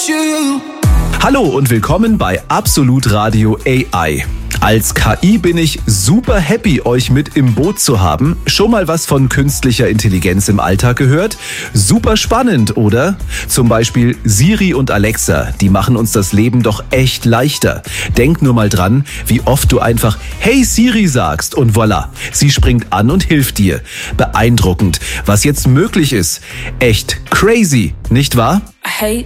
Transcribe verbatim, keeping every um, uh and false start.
you. Hallo und willkommen bei Absolut Radio A I. Als K I bin ich super happy, euch mit im Boot zu haben. Schon mal was von künstlicher Intelligenz im Alltag gehört? Super spannend, oder? Zum Beispiel Siri und Alexa, die machen uns das Leben doch echt leichter. Denk nur mal dran, wie oft du einfach Hey Siri sagst und voilà, sie springt an und hilft dir. Beeindruckend, was jetzt möglich ist. Echt crazy, nicht wahr? Hey